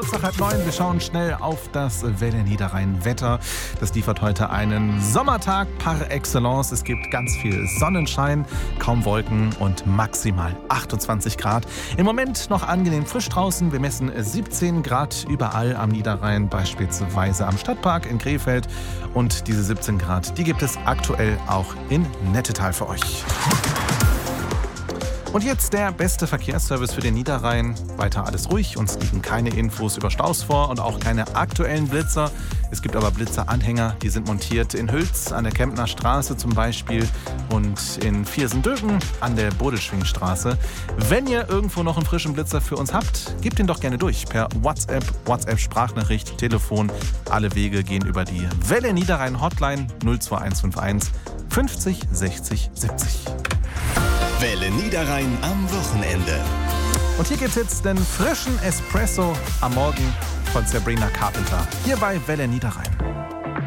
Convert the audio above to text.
kurz nach 8:30. Wir schauen schnell auf das Welle Niederrhein-Wetter. Das liefert heute einen Sommertag par excellence. Es gibt ganz viel Sonnenschein, kaum Wolken und maximal 28 Grad. Im Moment noch angenehm frisch draußen. Wir messen 17 Grad überall am Niederrhein, beispielsweise am Stadtpark in Krefeld. Und diese 17 Grad, die gibt es aktuell auch in Nettetal für euch. Und jetzt der beste Verkehrsservice für den Niederrhein. Weiter alles ruhig, uns liegen keine Infos über Staus vor und auch keine aktuellen Blitzer. Es gibt aber Blitzeranhänger, die sind montiert in Hülz an der Kemptner Straße zum Beispiel und in Viersen-Döken an der Bodelschwingstraße. Wenn ihr irgendwo noch einen frischen Blitzer für uns habt, gebt ihn doch gerne durch per WhatsApp-Sprachnachricht, Telefon. Alle Wege gehen über die Welle Niederrhein Hotline 02151 50 60 70. Welle Niederrhein am Wochenende. Und hier gibt's jetzt den frischen Espresso am Morgen von Sabrina Carpenter. Hier bei Welle Niederrhein.